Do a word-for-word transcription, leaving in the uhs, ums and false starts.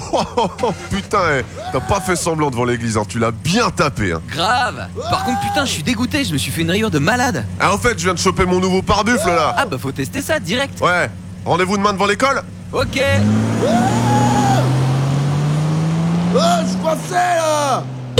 Oh, oh, oh, putain, eh, t'as pas fait semblant devant l'église, hein, tu l'as bien tapé. Hein. Grave. Par contre, putain, je suis dégoûté, je me suis fait une rayure de malade. Ah, en fait, je viens de choper mon nouveau pare-buffle là. Ah bah faut tester ça direct. Ouais, rendez-vous demain devant l'école. Ok. Oh, je suis coincé là.